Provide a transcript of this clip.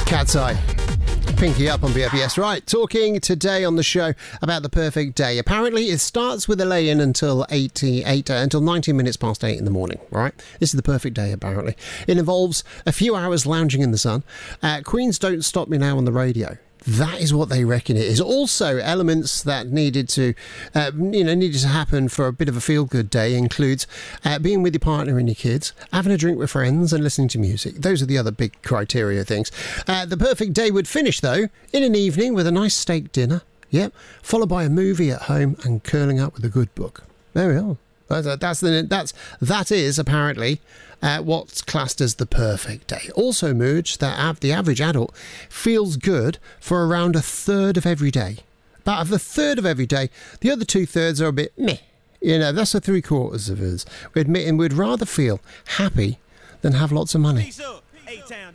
Cat's Eye. Pinky up on BFBS. Right, talking today on the show about the perfect day. Apparently, it starts with a lay-in until 90 minutes past 8 in the morning, right? This is the perfect day, apparently. It involves a few hours lounging in the sun. Queen's Don't Stop Me Now on the radio. That is what they reckon it is. Also, elements that needed to happen for a bit of a feel-good day includes being with your partner and your kids, having a drink with friends and listening to music. Those are the other big criteria things. The perfect day would finish, though, in an evening with a nice steak dinner, followed by a movie at home and curling up with a good book. There we are. That is apparently what's classed as the perfect day. Also emerged that the average adult feels good for around a third of every day. About a third of every day. The other 2/3 are a bit meh. That's the 3/4 of us. We admit, and we'd rather feel happy than have lots of money.